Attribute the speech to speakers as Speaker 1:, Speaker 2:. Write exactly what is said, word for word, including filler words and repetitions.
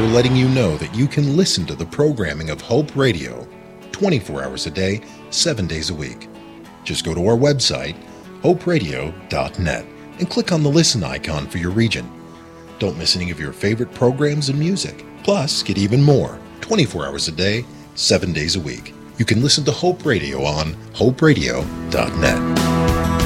Speaker 1: letting you know that you can listen to the programming of Hope Radio twenty-four hours a day, seven days a week. Just go to our website, hope radio dot net, and click on the listen icon for your region. Don't miss any of your favorite programs and music. Plus, get even more, twenty-four hours a day, seven days a week. You can listen to Hope Radio on hope radio dot net.